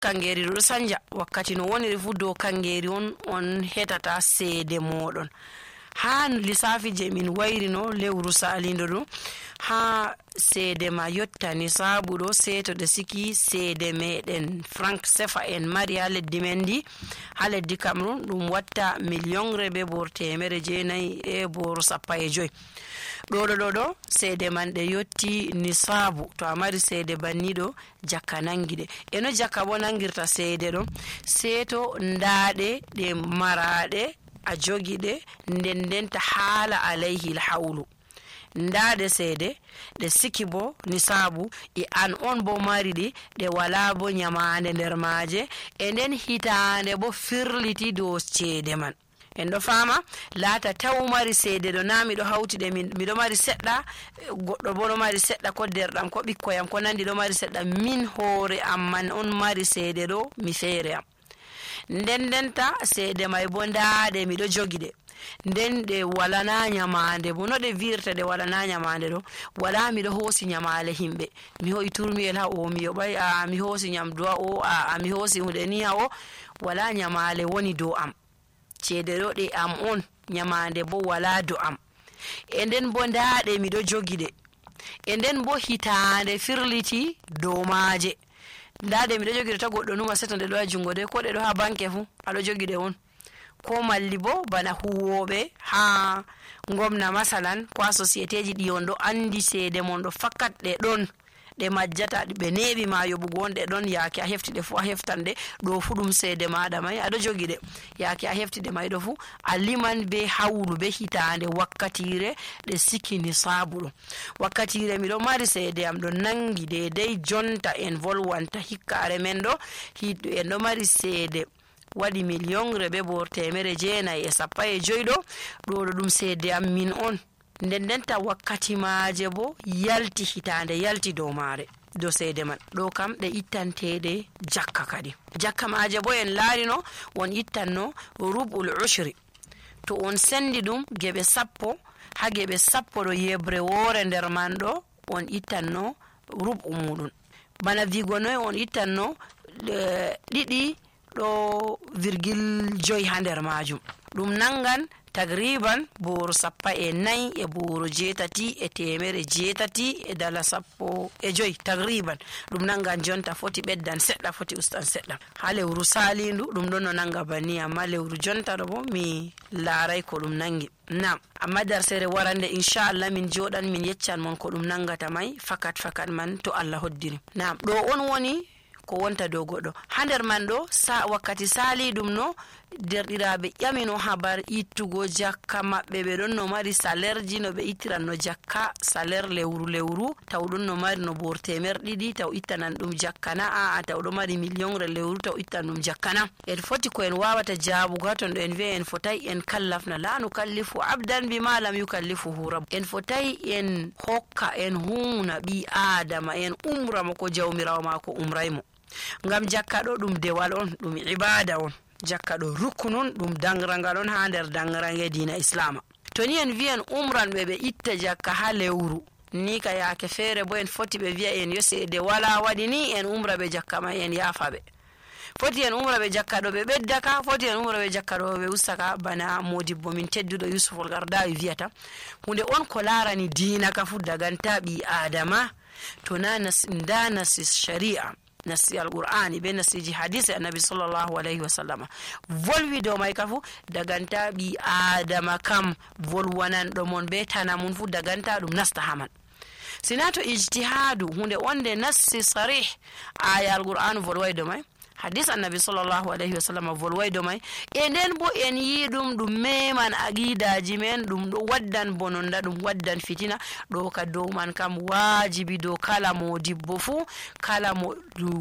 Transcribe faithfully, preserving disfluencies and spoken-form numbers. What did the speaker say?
kangeri do sanja wakkati no woni fu do kangeri on on hetata seede modon. Ha lissafi je min wayrino lewru salindo do ha seede ma yotta nisabu do seto de siki seede meden franc sefa en mari ha leddi mendi ha leddi Cameroon dum watta million rebe bor temere jeenayi e bor sappa e joy. do do do do seede man de yotti nisabu to amari seede bannido jakka nangide eno jakka bo nangirta seede do seto ndaade de marade a jogide ndendenta hala alayhi alhawlu ndaade seede de sikibo nisabu e an on bo maridi de wala bo nyamaande nder maaje e nden hitaande bo firliti do ceede man. en do fama laata taw mari seede do nami do hawti de min mi do mari sedda goddo bo do mari sedda ko derdam ko bikkoyam ko nandi do mari sedda min hoore amman on mari seede do mi feere am nden denta seede may bo ndaade mi do jogide nden de wala na nyamaande bo no de virta de wala na nyamaande do wala mi do hosi nyamaale himbe mi hoy turmi el ha o mi yobay a mi hosi nyamduwa o a mi hosi hunde ni ha o wala nyamaale woni do am ceede do de am on nyamaande bo wala do am e nden bo ndaade mi do jogide e nden bo hitaande firliti do maaje ndaade mi do jogide ta goddo numa setande do ha jungo de ko de do ha banke fu ado jogide on ko malli bo bana huwobe ha ngomna masalan ko societe ji di on do andi seede mon do fakat de don de majjata be nebi ma yobugo on de don yaake a heftide fu a heftande do fudum seede maada may ado jogide yaake a heftide may do fu a liman be hawlu be hitaande wakkatire de sikini sabulo wakkatire mi do mari seede am do nangi de dey jonta en volwanta hikkare men do hiddo en do mari seede wadi million rebe bor temere jeena e sappa e joydo do do dum seede am min on nden denta wakkati maaje bo yalti hitaande yalti do mare do seede man do kam de ittantede jakka kadi jakka maaje bo en laarino won ittanno rubul ushri to on sendi dum gebe sappo ha gebe sappo do yebre wore nder man do on ittanno rubu mudun bana vigonoy on ittanno didi do virgil joy ha nder majum dum nangan tagriban boro sappa e nay e boro jetati e temere jetati e dala sappo e joy tagriban dum nangan jonta foti beddan sedda foti ustan sedda ha lewru salindu dum don no nanga bani amma lewru jonta do bo mi laaray ko dum nangi nam amma dar sere warande inshallah min jodan min yeccan mon ko dum nangata may fakat fakat man to Allah hoddiri nam do on woni ko wonta do godo hander man do sa wakkati sali dum no derdirabe yamino habar ittugo jakka mabbe be don no mari salaire ji no be itiran no jakka salaire lewru lewru taw don no mari no borte merdidi taw ittanan dum jakkana a a taw do mari million re lewru taw ittan dum jakkana e foti ko en wawata jaabu gaton do en ve en fotay en kallafna la nu kallifu abdan bima lam yukallifuhu rabb en fotay en hokka en huna bi adama en umra mo ko jawmirawo mako umraymo ngam jakka do dum dewal on dum ibada on jakka do rukunun dum dangranga don ha der dangrange dina islam to ni en vian umran be be itta jakka ha lewru ni ka yaake fere bo en foti be via en yose de wala wadi ni en umra be jakka ma en yafa be foti en umra be jakka do be beddaka foti en umra be jakka do be usaka bana modibbo min teddudo Yusuf al-Gardawi viata hunde on ko larani dina ka fu daganta bi adama to nanas ndanas sharia nasi al-Qur'ani be nasi hadisi annabi sallallahu alaihi wasallam volwi do may kafu daganta bi adama kam volwanan do mon be tanamun fu daganta dum nasta haman sinato ijtihadu hunde onde nasi sarih aya al-Qur'an volway do may hadis annabi sallallahu alaihi wasallam volway do may e den bo en yidum dum meman aqidaji men dum do waddan bononda dum waddan fitina do ka do man kam wajibi do kala modibbo fu kala mo